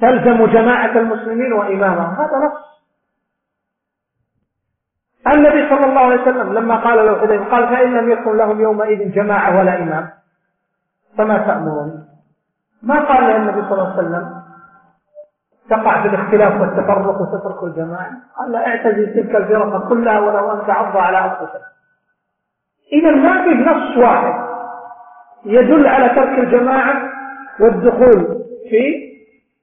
تلزم جماعة المسلمين وإمامهم، هذا نص. النبي صلى الله عليه وسلم لما قال له حذيفة قال فإن لم يكن لهم يومئذ جماعة ولا إمام فما تأمرون؟ ما قال له النبي صلى الله عليه وسلم تقع في الاختلاف والتفرق وتترك الجماعة، قال لا اعتزل تلك الفرق كلها ولو أن تعض على أنفسك. إذا ما فيه نص واحد يدل على ترك الجماعة والدخول في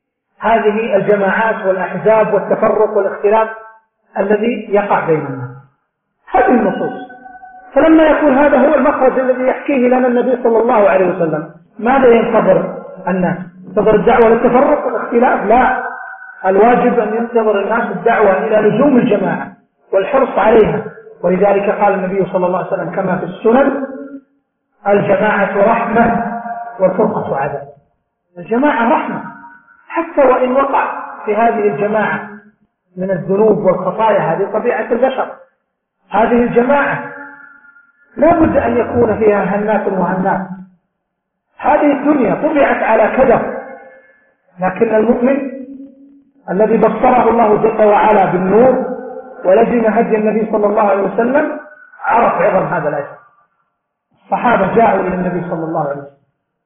هذه الجماعات والأحزاب والتفرق والاختلاف الذي يقع بين الناس. هذه النصوص. فلما يكون هذا هو المخرج الذي يحكيه لنا النبي صلى الله عليه وسلم، ماذا ينتظر الناس؟ ينتظر الدعوة للتفرق والاختلاف؟ لا، الواجب أن ينتظر الناس الدعوة إلى لزوم الجماعة والحرص عليها. ولذلك قال النبي صلى الله عليه وسلم كما في السنن: الجماعة رحمة والفرقة عذاب. الجماعة رحمة، حتى وإن وقع في هذه الجماعة من الذنوب والخطايا، هذه طبيعة البشر. هذه الجماعة لا بد أن يكون فيها هنات وهنات. هذه الدنيا طبعت على كدر، لكن المؤمن الذي بصره الله جل وعلا بالنور ولزم هدي النبي صلى الله عليه وسلم عرف عظم هذا الأجر. الصحابة جاءوا إلى النبي صلى الله عليه وسلم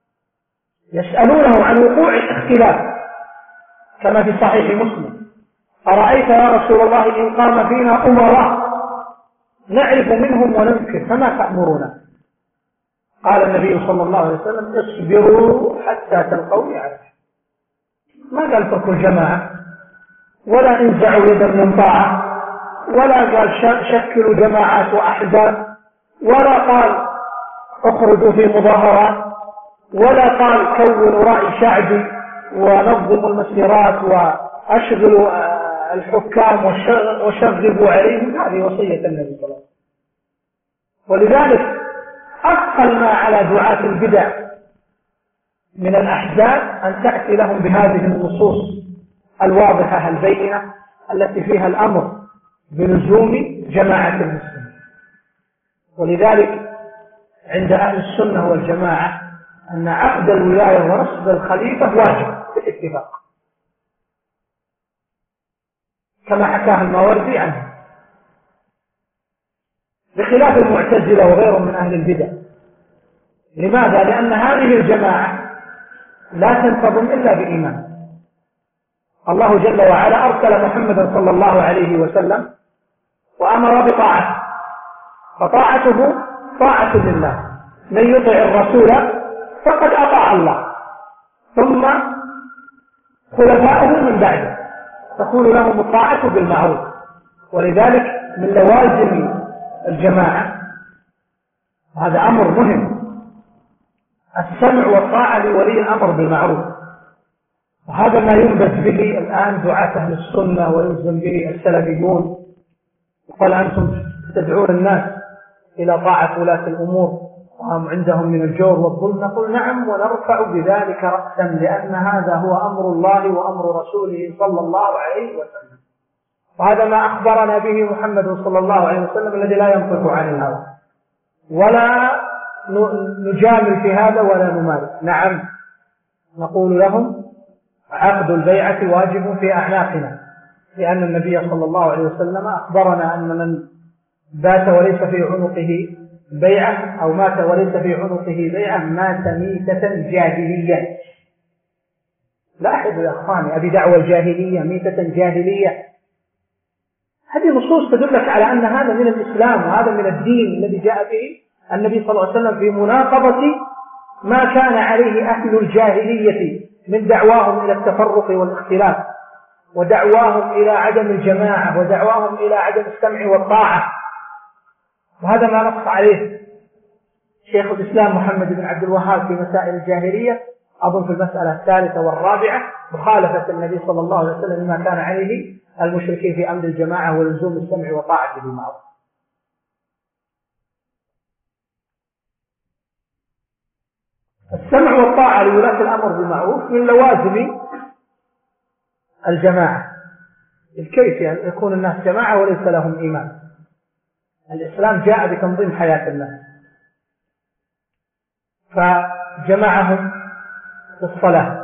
يسألونه عن وقوع الاختلاف كما في صحيح مسلم: أرأيت يا رسول الله إن قام فينا أمراء نعرف منهم وننكر فما تأمرنا؟ قال النبي صلى الله عليه وسلم: اصبروا حتى تلقوني على الحق. ما قال اتركوا الجماعة، ولا انزعوا يدا من طاعة، ولا قال شكلوا جماعات وأحزاب، ولا قال اخرجوا في مظاهرات، ولا قال كونوا رأي شعبي ونظموا المسيرات وأشغلوا الحكام وشغبوا عليهم. هذه وصية النبي صلى الله عليه وسلم. ولذلك أثقل ما على دعاة البدع من الأحزاب أن تأتي لهم بهذه النصوص الواضحة البينة التي فيها الأمر بلزوم جماعة المسلمين. ولذلك عند أهل السنة والجماعة أن عقد الولاية ونصب الخليفة واجب بالاتفاق، كما حكاه الماوردي عنه، بخلاف المعتزلة وغيرهم من أهل البدع. لماذا؟ لأن هذه الجماعة لا تنتظم إلا بإيمان. الله جل وعلا أرسل محمدا صلى الله عليه وسلم وأمر بطاعته، فطاعته طاعة لله. من يطع الرسول فقد أطاع الله، ثم خلفاؤه من بعده تكون لهم الطاعة بالمعروف. ولذلك من لوازم الجماعة، هذا أمر مهم، السمع والطاعة لولي الأمر بالمعروف. وهذا ما ينبذ به الآن دعاة أهل السنة ويلزم به السلفيون. وقال أنتم تدعون الناس إلى طاعة ولاة الأمور وهم عندهم من الجور والظلم. نقول نعم، ونرفع بذلك رأسا، لأن هذا هو أمر الله وأمر رسوله صلى الله عليه وسلم. وهذا ما أخبرنا به محمد صلى الله عليه وسلم الذي لا ينطق عن الهوى، ولا نجامل في هذا ولا نمارس. نعم، نقول لهم عقد البيعة واجب في أعناقنا، لأن النبي صلى الله عليه وسلم أخبرنا أن من بات وليس في عنقه بيعة أو مات وليس في عنقه بيعة مات ميتة جاهلية. لاحظوا يا أخواني، أبي دعوة الجاهلية ميتة جاهلية، هذه نصوص تدلك على أن هذا من الإسلام وهذا من الدين الذي جاء به النبي صلى الله عليه وسلم في مناقضة ما كان عليه أهل الجاهلية من دعواهم إلى التفرق والاختلاف، ودعواهم إلى عدم الجماعة، ودعواهم إلى عدم السمع والطاعة. وهذا ما نص عليه شيخ الإسلام محمد بن عبد الوهاب في مسائل الجاهلية، أظن في المسألة الثالثة والرابعة، مخالفة النبي صلى الله عليه وسلم ما كان عليه المشركين في أمر الجماعة ولزوم السمع والطاعة بالمعروف. السمع والطاعة لولاة الأمر بالمعروف من لوازم الجماعة. الكيف يعني يكون الناس جماعة وليس لهم إيمان؟ الإسلام جاء بتنظيم حياة الناس، فجمعهم في الصلاة